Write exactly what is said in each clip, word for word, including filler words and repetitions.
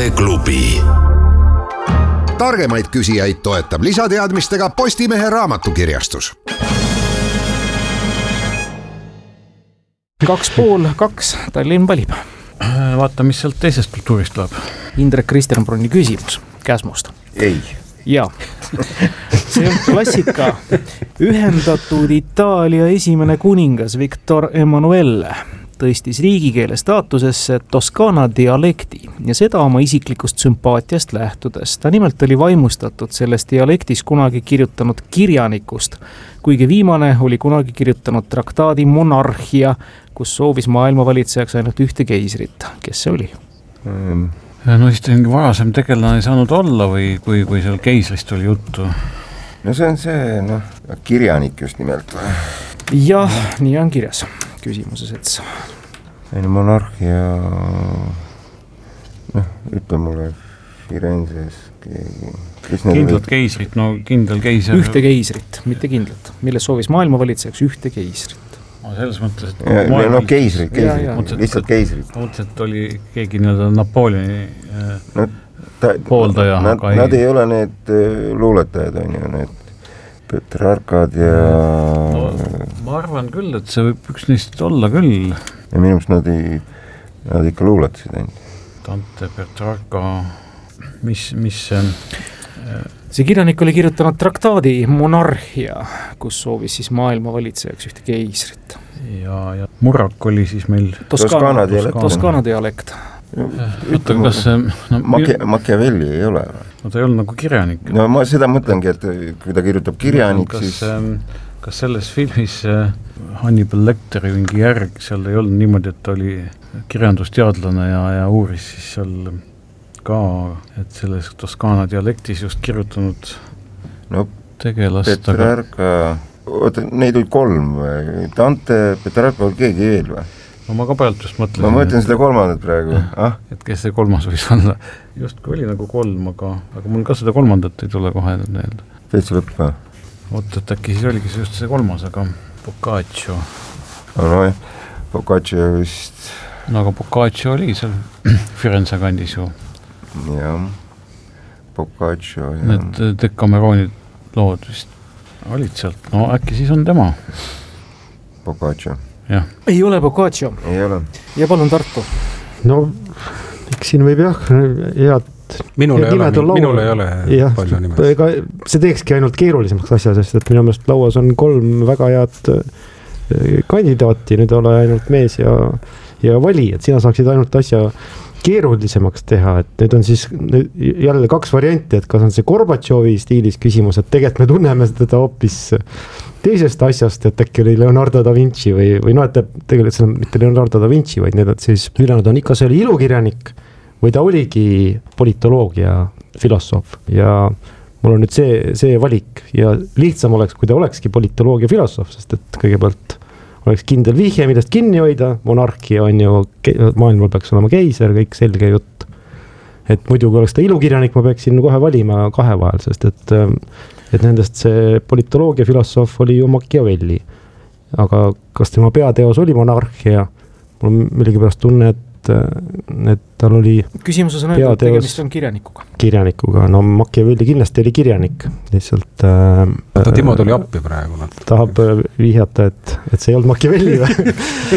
noorteklubi. Targemaid küsijaid toetab lisateadmistega Postimehe raamatukirjastus. Kaks pool, kaks, Tallinn valib. Vaata, mis sealt teisest kultuurist tuleb. Indrek Kristenbrunni küsimus Käsmust. Ei. Jaa. See on klassika. Ühendatud Itaalia esimene kuningas Victor Emanuele tõstis riigikeele staatusesse Toskaana dialekti ja seda oma isiklikust sümpaatiast lähtudes. Ta nimelt oli vaimustatud sellest dialektis kunagi kirjutanud kirjanikust, kuigi viimane oli kunagi kirjutanud traktaadi Monarhia, kus soovis maailma valitsejaks ainult ühte keisrit. Kes see oli? Mm. No siis ta varasem tegelane ei saanud olla või kui, kui seal keisrist oli juttu? No see on see no, kirjanik just nimelt. Jah, nii on kirjas küsimuses, et ei no Monarhia noh, ütle mulle Firenzes keegi kindlalt keisrit, no kindel keiser ühte keisrit, mitte kindlalt, milles soovis maailma valitsejaks ühte keisrit. No, selles mõttes, et ja, maailma... no keisrit, keisrit, ja, ja. lihtsalt keisrit. Mõtles, et oli keegi nii-öelda Napoleoni no, ta, pooldaja nad, ei... nad ei ole need luuletajad on ju, need Petrarkad ja no, ma arvan küll, et see võib üks neist olla küll ja minu arust nad, ei, nad ikka luuletasid ainult. Dante, Petrarca, mis, mis see on? See kirjanik oli kirjutanud traktaadi Monarhia, kus soovis siis maailma valitsejaks ühte keisrit. Ja, ja Murak oli siis meil Toskaana dialekt. Toskaana dialekt. Ütle, kas see no, Maki, Machiavelli ei ole? No ta ei olnud nagu kirjanik. No ma seda mõtlengi, et kui ta kirjutab kirjanik, kas, siis... Kas selles filmis Hannibal Lecteri mingi järg, seal ei olnud niimoodi, et oli kirjandusteadlane ja, ja uuris siis seal ka, et selles Toskaana dialektis just kirjutanud no, tegelast. Petrarca, oota, neid oli kolm või? Dante, Petrarca oli keegi veel või? No ma ka pealt just mõtlesin. Ma mõtlen seda kolmandat praegu. Ah? Et kes see kolmas võis olla. Just kui oli nagu kolm, aga, aga mul ka seda kolmandat ei tule kohe meelde. Täitsa lõpp või? Oot, et äkki siis oligi just see kolmas, aga Boccaccio. No, no Boccaccio vist... No aga Boccaccio oli seal Firenze kandis ju. Jah, Boccaccio. Ja. Need Decameroni lood vist olid sealt. No äkki siis on tema. Boccaccio. Ja. Ei ole Boccaccio. Ei ole. Ja palun Tartu. No, eks siin võib jah, head minul ei ole, minul ei ole jah, palju nimes. Ega see teekski ainult keerulisemaks asja, sest et minu meelest lauas on kolm väga head kandidaati, nüüd ole ainult mees ja, ja vali, et sina saaksid ainult asja keerulisemaks teha, et nüüd on siis jälle kaks varianti, et kas on see Gorbatšovi stiilis küsimus, et tegelikult me tunneme teda hoopis teisest asjast, et äkki oli Leonardo da Vinci või, või no, et tegelikult see on mitte Leonardo da Vinci, vaid need siis ülejäänud on ikka see oli ilukirjanik või ta oligi politoloogia filosoof ja mul on nüüd see, see valik ja lihtsam oleks, kui ta olekski politoloogia filosoof, sest et kõigepealt oleks kindel vihje, millest kinni hoida, monarhia on ju, maailmal peaks olema keiser, kõik selge jutt. Et muidu, kui oleks ta ilukirjanik, ma peaksin kohe valima kahe vahel, sest et, et nendest see politoloogia filosoof oli ju Machiavelli. Aga kas tema peateos oli monarhia? Mul on millegipärast tunne, et et tal oli küsimuses on öeldud, tegemist on kirjanikuga. Kirjanikuga, no Machiavelli kindlasti oli kirjanik, lihtsalt äh, ta Timo tuli appi praegu. Tahab vihjata, et, et see ei olnud Machiavelli või?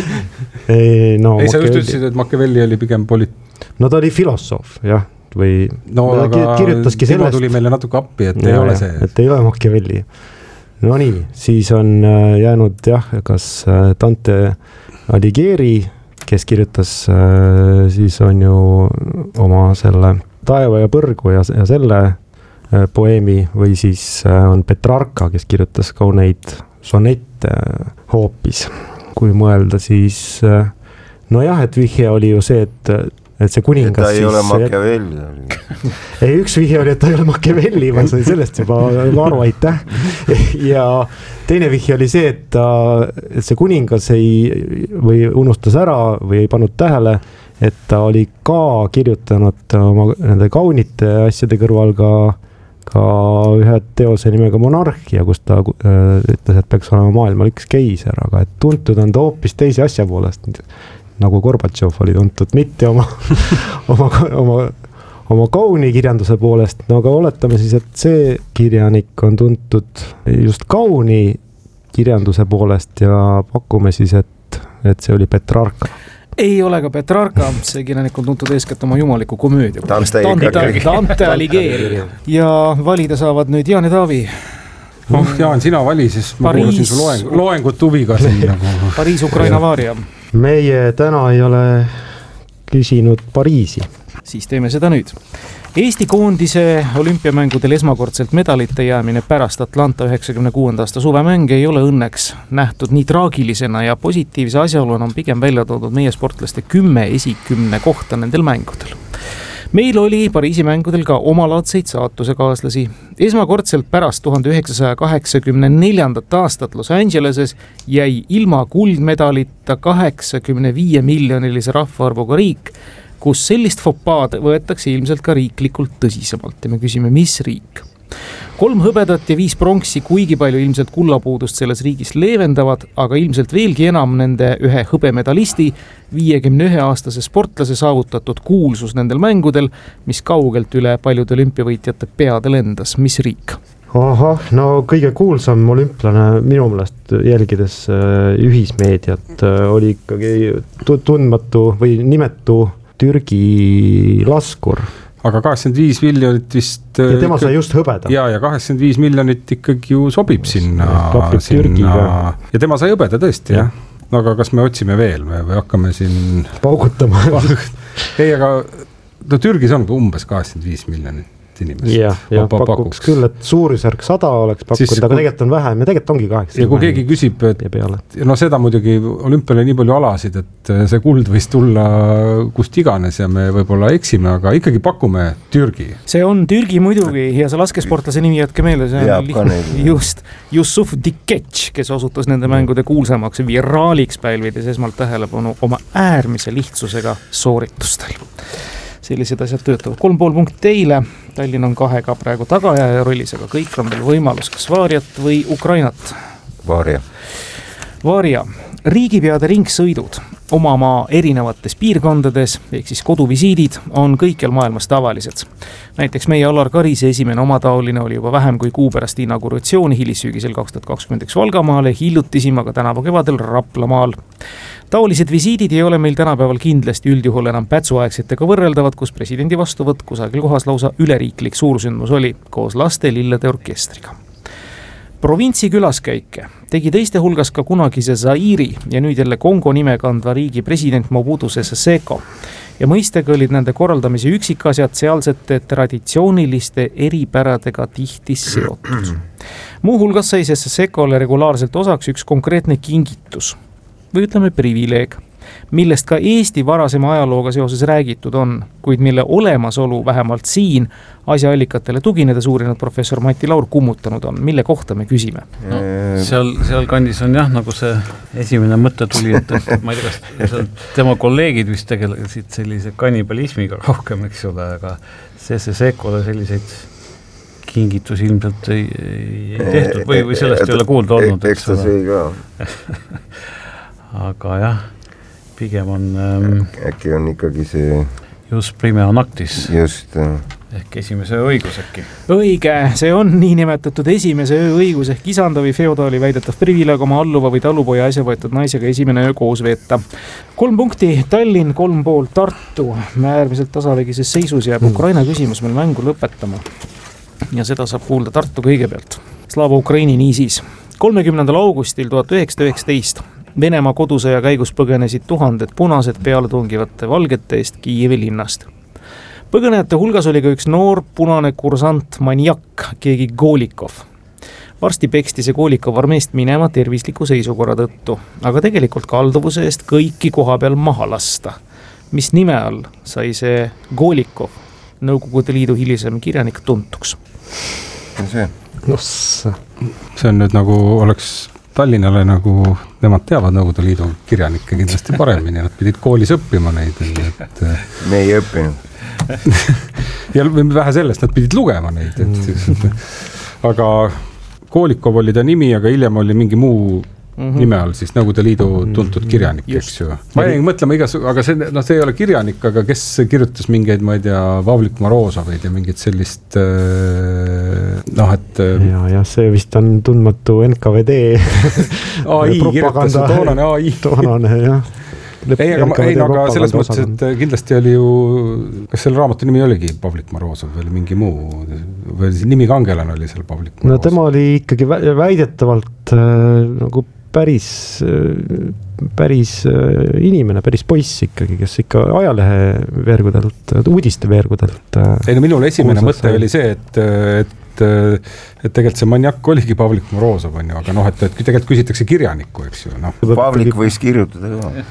ei, no, ei sa just ütlesid, et Machiavelli oli pigem polit... No ta oli filosoof, jah, või no aga kirjutaski Timo sellest... tuli meile natuke appi, et ja, ei ole see. Et ei ole Machiavelli. No nii, siis on jäänud jah, kas Dante Alighieri, kes kirjutas äh, siis on ju oma selle Taeva ja põrgu ja, ja selle äh, poeemi või siis äh, on Petrarca, kes kirjutas kauneid sonette äh, hoopis. Kui mõelda siis äh, nojah, et vihje oli ju see, et et see kuningas et ta ei siis, ole Machiavelli. ei, üks vihje oli, et ta ei ole Machiavelli, ma sain sellest juba aru, aitäh. Ja teine vihje oli see, et, ta, et see kuningas ei või unustas ära või ei pannud tähele, et ta oli ka kirjutanud oma nende kaunite asjade kõrval ka, ka ühe teose nimega Monarhia, kus ta äh, ütles, et peaks olema maailmal üks keiser, aga et tuntud on ta hoopis teise asja poolest, nagu Gorbatšov oli tuntud, mitte oma, oma, oma, oma kaunikirjanduse poolest, no aga oletame siis, et see kirjanik on tuntud just kaunikirjanduse poolest ja pakume siis, et, et see oli Petrarca. Ei ole ka Petrarca, see kirjanik on tuntud eeskätt oma jumaliku komöödia. Dante, Dante, Dante Alighieri. Ja valida saavad nüüd Jaan ja Taavi. Oh, Jaan, sina vali, siis ma kuulasin su loeng, loengut huviga siin nagu. Pariis, Ukraina, Vaaria. Meie täna ei ole küsinud Pariisi. Siis teeme seda nüüd. Eesti koondise olümpiamängudel esmakordselt medalite jäämine pärast Atlanta üheksakümne kuuenda aasta suvemänge ei ole õnneks nähtud nii traagilisena ja positiivse asjaoluna on pigem välja toodud meie sportlaste kümme esikümne kohta nendel mängudel. Meil oli Pariisi mängudel ka omalaadseid saatuse kaaslasi. Esmakordselt pärast tuhande üheksasaja kaheksakümne neljandat aastat Los Angeleses jäi ilma kuldmedalita kaheksakümne viie miljonilise rahvaarvuga riik, kus sellist fopaad võetakse ilmselt ka riiklikult tõsisemalt ja me küsime, mis riik. Kolm hõbedat ja viis pronksi kuigi palju ilmselt kullapuudust selles riigis leevendavad, aga ilmselt veelgi enam nende ühe hõbemedalisti viiekümne ühe aastase sportlase saavutatud kuulsus nendel mängudel, mis kaugelt üle paljude olümpiavõitjate peade lendas. Mis riik? Ahah, no kõige kuulsam olümplane minu meelest jälgides ühismeediat oli ikkagi tundmatu või nimetu Türgi laskur. Aga kaheksakümmend viis miljonit vist... Ja tema sai just hõbeda. Ja, ja kaheksakümmend viis miljonit ikkagi ju sobib sinna. sinna ja tema sai hõbeda tõesti, jah. No aga kas me otsime veel me, või hakkame siin... Paugutama. Ei, aga no Türgis on umbes kaheksakümmend viis miljonit inimest. Jah, ja pakuks, pakuks küll, et suurusjärk sada oleks pakkunud, siis, aga tegelikult on vähem ja tegelikult ongi kaheksa. Ja kui keegi küsib, et no seda muidugi olümpiale nii palju alasid, et see kuld võis tulla kust iganes ja me võib-olla eksime, aga ikkagi pakume Türgi. See on Türgi muidugi ja see laskesportlase nimi jätke meelde, see on liht, just Yusuf Diketš, kes osutus nende mängude kuulsamaks viraaliks pälvides esmalt tähelepanu oma äärmise lihtsusega sooritustel. Sellised asjad töötavad. Kolm pool punkt teile. Tallinn on kahega praegu tagaja rollis, aga kõik on veel võimalus kas Vaariat või Ukrainat. Vaaria. Vaaria. Riigipeade ringsõidud oma maa erinevates piirkondades, ehk siis koduvisiidid, on kõikjal maailmas tavalised. Näiteks meie Alar Karise esimene omataoline oli juba vähem kui kuu pärast inauguratsiooni hilissüügisel kaks tuhat kakskümmend üks Valgamaale, hiljutisem aga tänavu kevadel Raplamaal. Taolised visiidid ei ole meil tänapäeval kindlasti üldjuhul enam pätsuaegsetega võrreldavad, kus presidendi vastuvõtt kusagil kohas lausa üleriiklik suursündmus oli koos laste lillede orkestriga. Provintsi külaskäike tegi teiste hulgas ka kunagise Zairi ja nüüd jälle Kongo nime kandva riigi president Mobutu Sese Seko. Ja mõistega olid nende korraldamise üksikasjad sealsete traditsiooniliste eripäradega tihti seotud. Muu hulgas sai Sese Sekole regulaarselt osaks üks konkreetne kingitus või ütleme privileeg, millest ka Eesti varasema ajalooga seoses räägitud on, kuid mille olemasolu vähemalt siin asjaallikatele tuginedes uurinud professor Mati Laur kummutanud on. Mille kohta me küsime? No, seal, seal kandis on jah, nagu see esimene mõte tuli, et, et ma ei tea, kas tema kolleegid vist tegelesid sellise kannibalismiga rohkem, eks ole, aga Sese Sekole selliseid kingitusi ilmselt ei, ei tehtud või, või sellest ei ole kuulda olnud. Eks ta see ka. Aga jah, pigem on ähm, äkki on ikkagi see just primea nactis just ehk esimese öö õigus äkki. Õige, see on nii nimetatud esimese öö õigus ehk isanda või feodaali väidetav privileeg oma alluva või talupoja äsja võetud naisega esimene öö koos veeta. Kolm punkti Tallinn, kolm pool Tartu. Me äärmiselt tasavägises seisus jääb Ukraina küsimus meil mängu lõpetama ja seda saab kuulda Tartu kõigepealt. Slava Ukraini niisiis. kolmekümnendal augustil tuhat üheksasada üheksateist Venemaa kodusõja käigus põgenesid tuhanded punased pealetungivate valgete eest Kiievi linnast. Põgenejate hulgas oli ka üks noor punane kursant maniak, keegi Golikov. Varsti peksti see Golikov armeest minema tervisliku seisukorra tõttu, aga tegelikult kalduvuse eest kõiki koha peal maha lasta. Mis nime all sai see Golikov, Nõukogude Liidu hilisem kirjanik, tuntuks? See. See on nüüd nagu oleks Tallinnale nagu nemad teavad Nõukogude Liidu kirjanikke kindlasti paremini, nad pidid koolis õppima neid. Et, me ei õppinud. ja vähe sellest, nad pidid lugema neid. Et, aga Kolikov oli ta nimi, aga hiljem oli mingi muu mm-hmm. nime all siis Nõukogude Liidu tuntud kirjanik, eks ju. Ma jäin mõtlema igas, aga see, no see ei ole kirjanik, aga kes kirjutas mingeid, ma ei tea, Pavlik Morozovid ja mingit sellist noh, et ja, ja see vist on tundmatu N K V D A I kirjutas, toonane A I toonane, jah. Ei, aga, ei, aga selles mõttes, et kindlasti oli ju, kas selle raamatu nimi oligi Pavlik Morozov või mingi muu, või nimi kangelane oli seal Pavlik Morozov? No tema oli ikkagi väidetavalt äh, nagu päris, päris inimene, päris poiss ikkagi, kes ikka ajalehe veergudelt, uudiste veergudelt. Ei, no minul esimene mõte oli see, et, et et tegelikult see maniak oligi Pavlik Morozov, on ju, aga noh, et, et tegelikult küsitakse kirjanikku, eks ju. No. Pavlik võis kirjutada ka.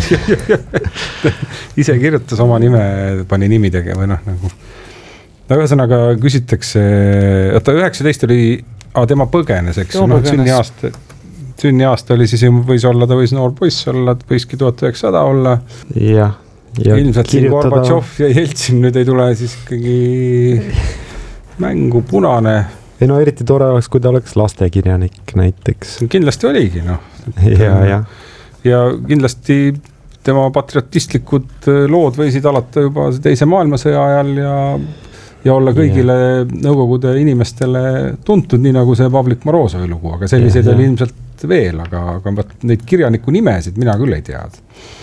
Ise kirjutas oma nime, pani nimidega või noh, nagu. No ühesõnaga küsitakse, oota, üheksateist oli, a, tema põgenes, eks ju, noh, sünni aasta, sünni aasta oli siis, võis olla, ta võis noor poiss olla, võiski tuhat üheksasada olla. Jah. Ja ilmselt siin Gorbatšov ja Jeltsin nüüd ei tule siis ikkagi mängu punane. Ei no eriti tore oleks, kui ta oleks lastekirjanik näiteks. Kindlasti oligi, noh. Ja, ja. ja kindlasti tema patriotistlikud lood võisid alata juba teise maailmasõja ajal ja, ja olla kõigile ja. Nõukogude inimestele tuntud, nii nagu see Pavlik Morozovi lugu, aga selliseid ja, oli ja. Ilmselt veel, aga, aga neid kirjaniku nimesid mina küll ei tead.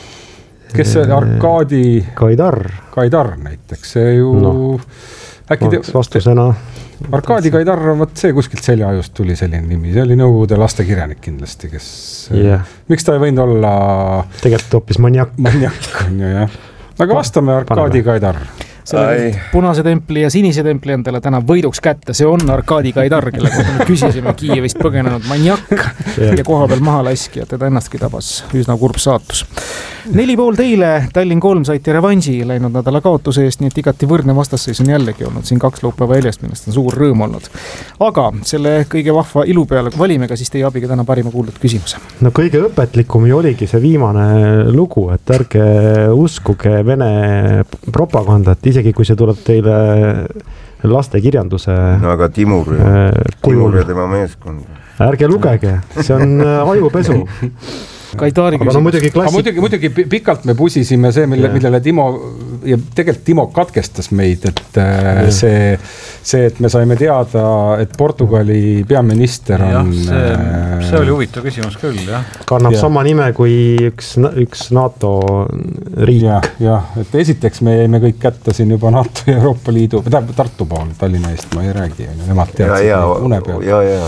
Kes see Arkadi Kaidar. Kaidar näiteks, see ju no. Äkki te... vastusena Arkadi Kaidar, võt see kuskilt seljaajust tuli selline nimi, see oli Nõukogude lastekirjanik kindlasti, kes yeah. miks ta ei võinud olla tegelikult hoopis maniak maniak on ju, jah. Aga vastame Arkadi Kaidar. Selle punase templi ja sinise templi endale täna võiduks kätte, see on Arkadi Kaidar, kelle kohta me küsisime Kiievist põgenenud maniak yeah. ja koha peal maha laski ja teda ennastki tabas üsna kurb saatus. Neli pool teile, Tallinn kolm saiti revansi läinud nädala kaotuse eest, nii et igati võrdne vastasseis on jällegi olnud siin kaks laupäeva eljest, millest on suur rõõm olnud. Aga selle kõige vahva ilu peale valime ka siis teie abiga täna parima kuuldud küsimuse. No kõige õpetlikum ju oligi see viimane lugu, et ärge uskuge Vene propagandat, isegi kui see tuleb teile lastekirjanduse no aga Timur, Timur ja tema meeskond. Ärge lugege, see on ajupesu. Kaidari küsimus. No, muidugi, klassik... muidugi, muidugi pikalt me pusisime see, mille, millele Timo, ja tegelikult Timo katkestas meid, et ja. see, see, et me saime teada, et Portugali peaminister on... Ja, see, see oli huvitav küsimus küll, jah. Kannab ja. Sama nime kui üks, üks NATO riik. Jah, ja, et esiteks me jäime kõik kätte siin juba NATO ja Euroopa Liidu, Tartu pool, Tallinna eest ma ei räägi, nemad teadsid ja, ja, une peal. Ja, ja,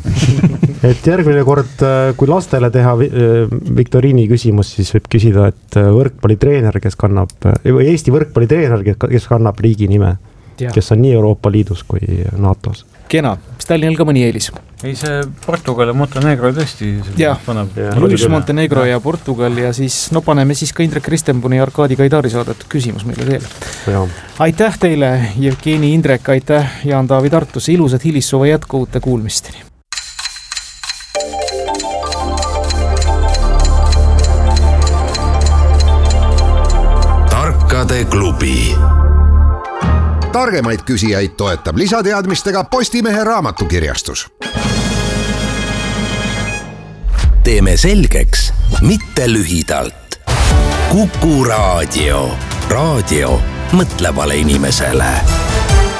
ja. et järgmine kord, kui lastele teha viktoriini küsimus, siis võib küsida, et võrkpallitreener, kes kannab, või Eesti võrkpallitreener, kes kannab riigi nime, ja. Kes on nii Euroopa Liidus kui NATOs. Kena, mis Tallinnal ka mõni eelis? Ei, see Portugal ja Montenegro tõesti jah, Rus, Montenegro ja Portugal ja siis no paneme siis ka Indrek Ristenbuni ja Arkadi Kaidari saadetud küsimus meile veel. Ja. Aitäh teile, Jevgeni Indrek, aitäh Jaan-Taavi Tartus, ilusat hilissuve jätku uute kuulmisteni. Tarkade klubi. Targemaid küsijaid toetab lisateadmistega Postimehe raamatukirjastus. Teeme selgeks, mitte lühidalt. Kuku Raadio. Raadio mõtlevale inimesele.